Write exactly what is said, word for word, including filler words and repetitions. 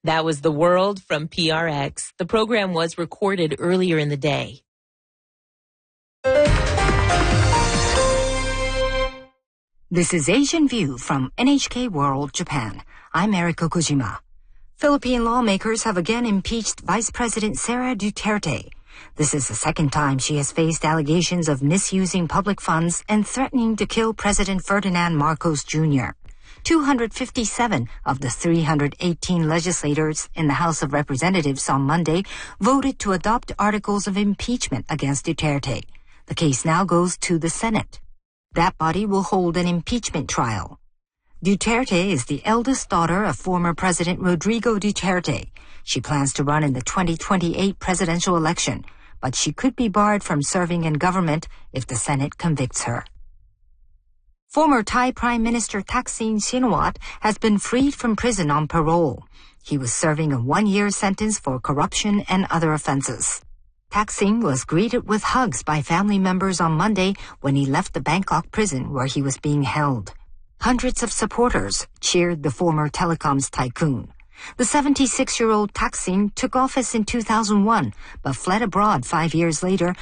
That was The World from P R X. The program was recorded earlier in the day. This is Asian View from N H K World Japan. I'm Erika Kojima. Philippine lawmakers have again impeached Vice President Sara Duterte. This is the second time she has faced allegations of misusing public funds and threatening to kill President Ferdinand Marcos Junior two hundred fifty-seven of the three hundred eighteen legislators in the House of Representatives on Monday voted to adopt articles of impeachment against Duterte. The case now goes to the Senate. That body will hold an impeachment trial. Duterte is the eldest daughter of former President Rodrigo Duterte. She plans to run in the twenty twenty-eight presidential election, but she could be barred from serving in government if the Senate convicts her. Former Thai Prime Minister Thaksin Shinawatra has been freed from prison on parole. He was serving a one-year sentence for corruption and other offenses. Thaksin was greeted with hugs by family members on Monday when he left the Bangkok prison where he was being held. Hundreds of supporters cheered the former telecoms tycoon. The seventy-six-year-old Thaksin took office in two thousand one, but fled abroad five years later